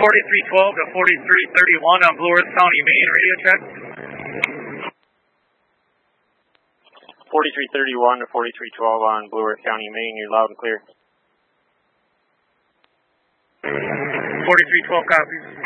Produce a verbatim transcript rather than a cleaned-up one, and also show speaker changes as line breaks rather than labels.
forty-three twelve to forty-three thirty-one on Blue Earth County, Maine, radio check.
forty-three thirty-one to forty-three twelve on Blue Earth County, Maine, you're loud and clear.
forty-three twelve copies.